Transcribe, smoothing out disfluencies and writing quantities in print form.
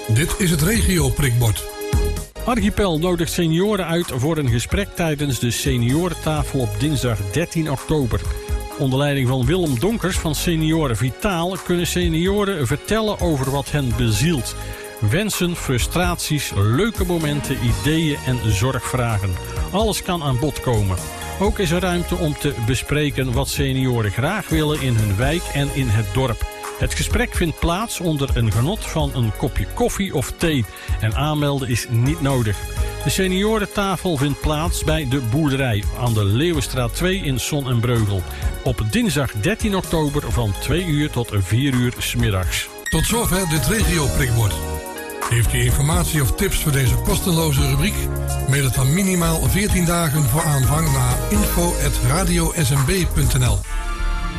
Dit is het regio-prikbord. Archipel nodigt senioren uit voor een gesprek tijdens de seniorentafel op dinsdag 13 oktober. Onder leiding van Willem Donkers van Senioren Vitaal kunnen senioren vertellen over wat hen bezielt. Wensen, frustraties, leuke momenten, ideeën en zorgvragen. Alles kan aan bod komen. Ook is er ruimte om te bespreken wat senioren graag willen in hun wijk en in het dorp. Het gesprek vindt plaats onder een genot van een kopje koffie of thee. En aanmelden is niet nodig. De seniorentafel vindt plaats bij de boerderij aan de Leeuwenstraat 2 in Son en Breugel. Op dinsdag 13 oktober van 2 uur tot 4 uur 's middags. Tot zover dit regio-prikbord. Heeft u informatie of tips voor deze kostenloze rubriek? Mail het dan minimaal 14 dagen voor aanvang naar info@radiosmb.nl.